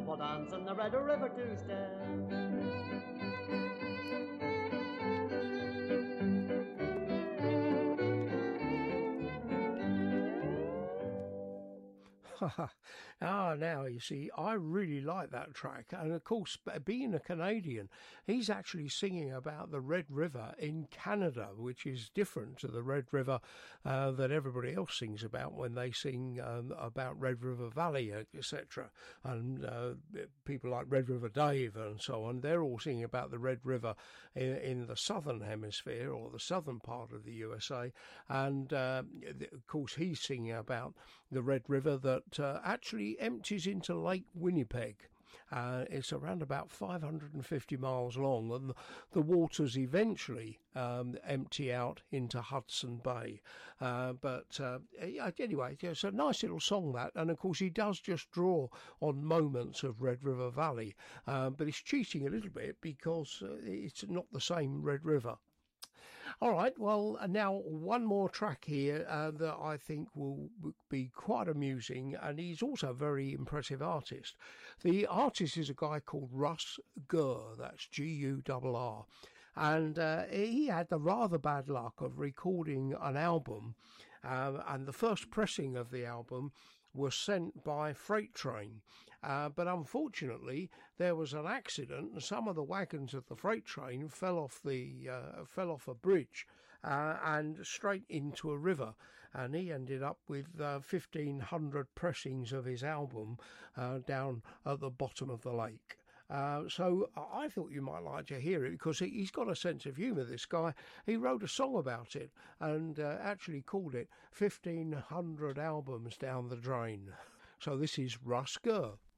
for dancing the Red River Tuesday. Now, you see, I really like that track. And of course, being a Canadian, he's actually singing about the Red River in Canada, which is different to the Red River that everybody else sings about when they sing about Red River Valley, etc. And people like Red River Dave and so on, they're all singing about the Red River in the southern hemisphere or the southern part of the USA. And of course, he's singing about the Red River that actually empties into Lake Winnipeg. It's around about 550 miles long, and the waters eventually empty out into Hudson Bay. But anyway, it's a nice little song, that. And of course, he does just draw on moments of Red River Valley, but it's cheating a little bit because it's not the same Red River. All right, well, now one more track here that I think will be quite amusing, and he's also a very impressive artist. The artist is a guy called Russ Gurr, that's Gurr, and he had the rather bad luck of recording an album, and the first pressing of the album was sent by freight train, but unfortunately there was an accident and some of the wagons of the freight train fell off a bridge and straight into a river, and he ended up with 1,500 pressings of his album down at the bottom of the lake. So I thought you might like to hear it because he's got a sense of humour, this guy. He wrote a song about it and actually called it 1,500 Albums Down the Drain. So this is Russ Gurr.